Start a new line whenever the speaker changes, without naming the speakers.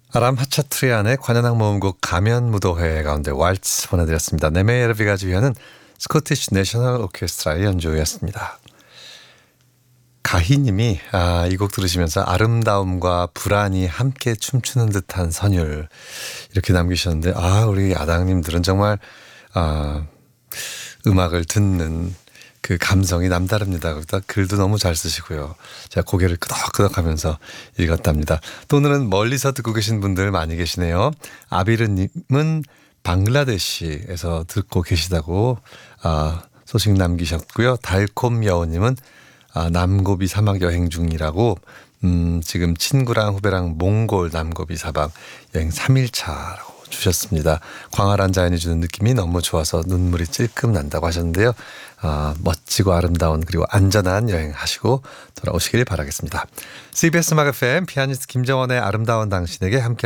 아람 하차트리안의 관현악 모음곡 가면무도회 가운데 왈츠 보내드렸습니다. 네메예르비가 지휘하는 스코티시 내셔널 오케스트라의 연주였습니다. 가희님이 이 곡 들으시면서 아름다움과 불안이 함께 춤추는 듯한 선율 이렇게 남기셨는데 우리 아당님들은 정말 음악을 듣는 그 감성이 남다릅니다. 그러다 글도 너무 잘 쓰시고요. 제가 고개를 끄덕끄덕하면서 읽었답니다. 또 오늘은 멀리서 듣고 계신 분들 많이 계시네요. 아비르님은 방글라데시에서 듣고 계시다고 소식 남기셨고요. 달콤 여우님은 남고비 사막 여행 중이라고 지금 친구랑 후배랑 몽골 남고비 사막 여행 3일차라고 주셨습니다. 광활한 자연이 주는 느낌이 너무 좋아서 눈물이 찔끔 난다고 하셨는데요. 멋지고 아름다운 그리고 안전한 여행하시고 돌아오시길 바라겠습니다. CBS 음악 FM 피아니스트 김정원의 아름다운 당신에게 함께